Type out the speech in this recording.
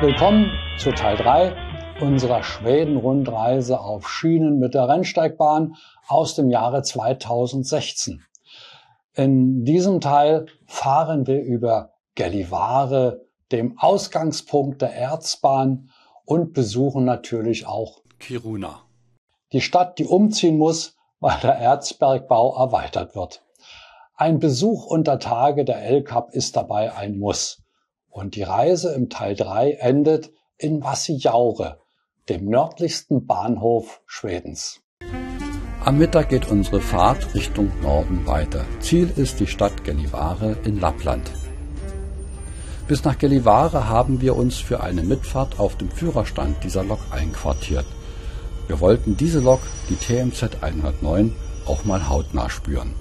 Willkommen zu Teil 3 unserer Schweden-Rundreise auf Schienen mit der Rennsteigbahn aus dem Jahre 2016. In diesem Teil fahren wir über Gällivare, dem Ausgangspunkt der Erzbahn, und besuchen natürlich auch Kiruna. Die Stadt, die umziehen muss, weil der Erzbergbau erweitert wird. Ein Besuch unter Tage der El-Kap ist dabei ein Muss. Und die Reise im Teil 3 endet in Vassijaure, dem nördlichsten Bahnhof Schwedens. Am Mittag geht unsere Fahrt Richtung Norden weiter. Ziel ist die Stadt Gällivare in Lappland. Bis nach Gällivare haben wir uns für eine Mitfahrt auf dem Führerstand dieser Lok einquartiert. Wir wollten diese Lok, die TMZ 109, auch mal hautnah spüren.